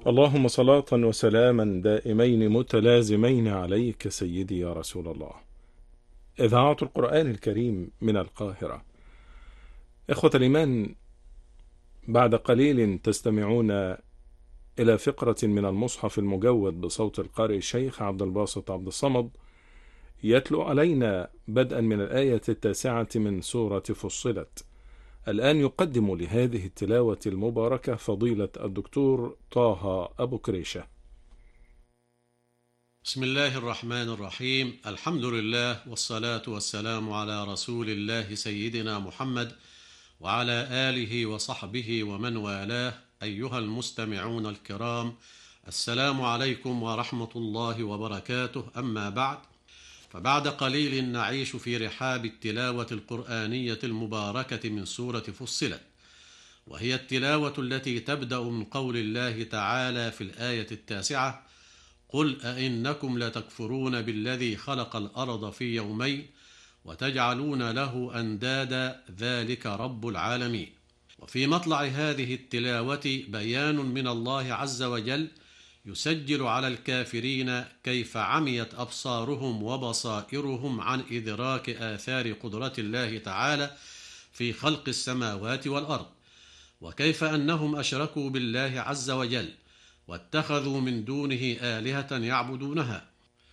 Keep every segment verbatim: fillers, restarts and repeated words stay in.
اللهم صلاة وسلاما دائمين متلازمين عليك سيدي يا رسول الله. إذاعة القرآن الكريم من القاهرة. إخوة الإيمان، بعد قليل تستمعون إلى فقرة من المصحف المجود بصوت القارئ الشيخ عبد الباسط عبد الصمد، يتلو علينا بدءا من الآية التاسعة من سورة فصلت. الآن يقدم لهذه التلاوة المباركة فضيلة الدكتور طه أبو كريشة. بسم الله الرحمن الرحيم. الحمد لله والصلاة والسلام على رسول الله سيدنا محمد وعلى آله وصحبه ومن والاه. أيها المستمعون الكرام، السلام عليكم ورحمة الله وبركاته. أما بعد، فبعد قليل نعيش في رحاب التلاوة القرآنية المباركة من سورة فصلت، وهي التلاوة التي تبدأ من قول الله تعالى في الآية التاسعة: قل أئنكم لتكفرون بالذي خلق الأرض في يومين وتجعلون له أندادا ذلك رب العالمين. وفي مطلع هذه التلاوة بيان من الله عز وجل يسجل على الكافرين كيف عميت أبصارهم وبصائرهم عن إدراك آثار قدرة الله تعالى في خلق السماوات والأرض، وكيف أنهم أشركوا بالله عز وجل واتخذوا من دونه آلهة يعبدونها،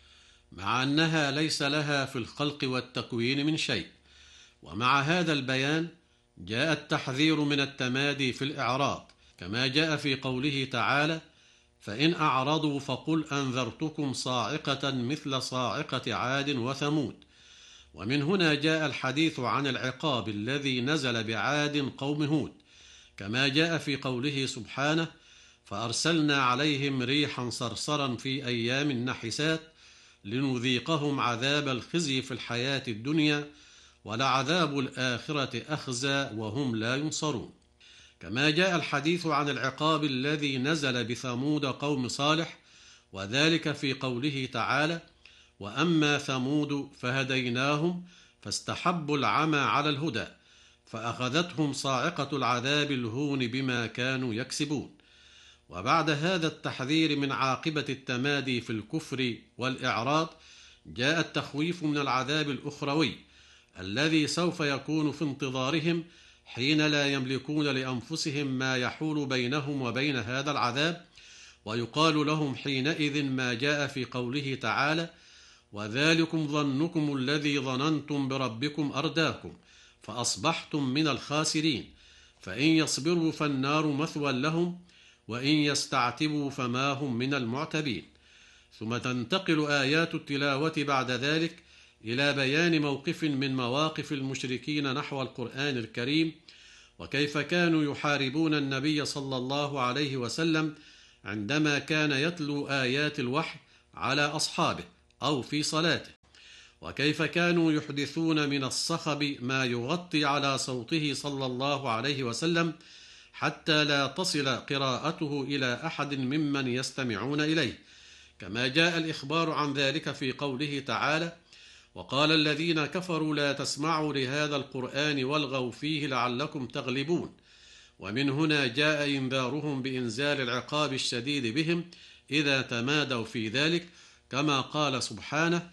مع أنها ليس لها في الخلق والتكوين من شيء. ومع هذا البيان جاء التحذير من التمادي في الإعراض، كما جاء في قوله تعالى: فإن أعرضوا فقل أنذرتكم صاعقة مثل صاعقة عاد وثمود. ومن هنا جاء الحديث عن العقاب الذي نزل بعاد قوم هود، كما جاء في قوله سبحانه: فأرسلنا عليهم ريحا صرصرا في أيام نحسات لنذيقهم عذاب الخزي في الحياة الدنيا ولعذاب الآخرة أخزى وهم لا ينصرون. كما جاء الحديث عن العقاب الذي نزل بثمود قوم صالح، وذلك في قوله تعالى: وأما ثمود فهديناهم فاستحبوا العمى على الهدى فأخذتهم صاعقة العذاب الهون بما كانوا يكسبون. وبعد هذا التحذير من عاقبة التمادي في الكفر والإعراض جاء التخويف من العذاب الأخروي الذي سوف يكون في انتظارهم حين لا يملكون لأنفسهم ما يحول بينهم وبين هذا العذاب، ويقال لهم حينئذ ما جاء في قوله تعالى: وذلكم ظنكم الذي ظننتم بربكم أرداكم فأصبحتم من الخاسرين، فإن يصبروا فالنار مثوى لهم وإن يستعتبوا فما هم من المعتبين. ثم تنتقل آيات التلاوة بعد ذلك إلى بيان موقف من مواقف المشركين نحو القرآن الكريم، وكيف كانوا يحاربون النبي صلى الله عليه وسلم عندما كان يتلو آيات الوحي على أصحابه أو في صلاته، وكيف كانوا يحدثون من الصخب ما يغطي على صوته صلى الله عليه وسلم حتى لا تصل قراءته إلى أحد ممن يستمعون إليه، كما جاء الإخبار عن ذلك في قوله تعالى: وقال الذين كفروا لا تسمعوا لهذا القرآن والغوا فيه لعلكم تغلبون. ومن هنا جاء إنذارهم بإنزال العقاب الشديد بهم إذا تمادوا في ذلك، كما قال سبحانه: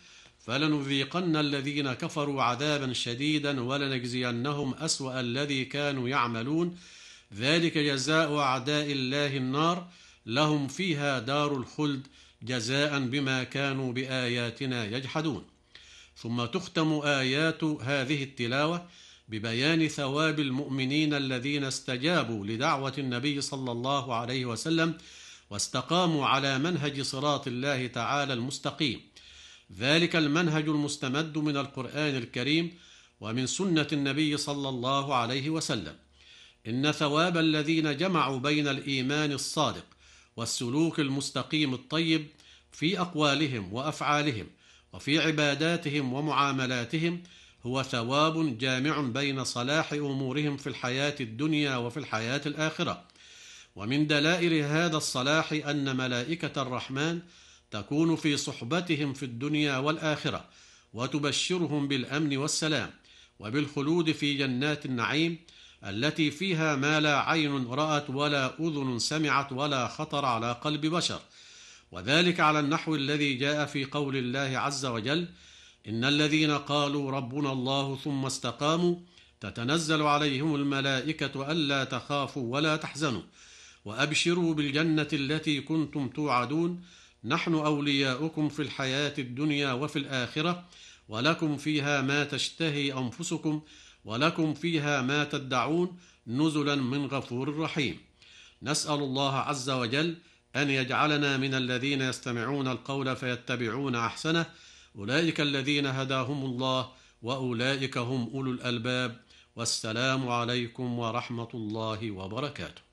فلنذيقن الذين كفروا عذابا شديدا ولنجزينهم أسوأ الذي كانوا يعملون ذلك جزاء أعداء الله النار لهم فيها دار الخلد جزاء بما كانوا بآياتنا يجحدون. ثم تختم آيات هذه التلاوة ببيان ثواب المؤمنين الذين استجابوا لدعوة النبي صلى الله عليه وسلم واستقاموا على منهج صراط الله تعالى المستقيم، ذلك المنهج المستمد من القرآن الكريم ومن سنة النبي صلى الله عليه وسلم. إن ثواب الذين جمعوا بين الإيمان الصادق والسلوك المستقيم الطيب في أقوالهم وأفعالهم وفي عباداتهم ومعاملاتهم هو ثواب جامع بين صلاح أمورهم في الحياة الدنيا وفي الحياة الآخرة. ومن دلائل هذا الصلاح أن ملائكة الرحمن تكون في صحبتهم في الدنيا والآخرة وتبشرهم بالأمن والسلام وبالخلود في جنات النعيم التي فيها ما لا عين رأت ولا أذن سمعت ولا خطر على قلب بشر، وذلك على النحو الذي جاء في قول الله عز وجل: إن الذين قالوا ربنا الله ثم استقاموا تتنزل عليهم الملائكة ألا تخافوا ولا تحزنوا وأبشروا بالجنة التي كنتم توعدون، نحن أولياؤكم في الحياة الدنيا وفي الآخرة، ولكم فيها ما تشتهي أنفسكم ولكم فيها ما تدعون، نزلا من غفور رحيم. نسأل الله عز وجل أن يجعلنا من الذين يستمعون القول فيتبعون أحسنه، أولئك الذين هداهم الله وأولئك هم أولو الألباب. والسلام عليكم ورحمة الله وبركاته.